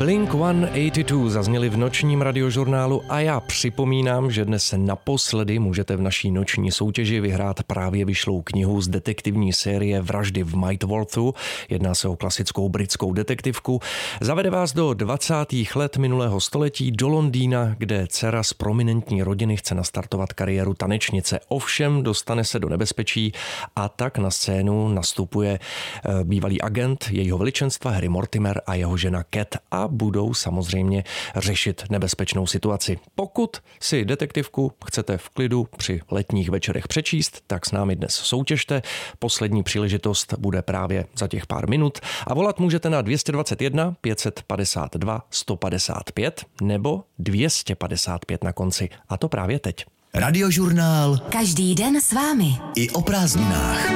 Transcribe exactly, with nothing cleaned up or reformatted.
Blink sto osmdesát dva zazněli v nočním radiožurnálu a já připomínám, že dnes naposledy můžete v naší noční soutěži vyhrát právě vyšlou knihu z detektivní série Vraždy v Mightworthu. Jedná se o klasickou britskou detektivku. Zavede vás do dvacátých let minulého století do Londýna, kde dcera z prominentní rodiny chce nastartovat kariéru tanečnice. Ovšem dostane se do nebezpečí a tak na scénu nastupuje bývalý agent jejího veličenstva Harry Mortimer a jeho žena Cat a budou samozřejmě řešit nebezpečnou situaci. Pokud si detektivku chcete v klidu při letních večerech přečíst, tak s námi dnes soutěžte. Poslední příležitost bude právě za těch pár minut a volat můžete na dvě stě dvacet jedna pět set padesát dva sto padesát pět nebo dvě stě padesát pět na konci, a to právě teď. Radiožurnál. Každý den s vámi. I o prázdninách.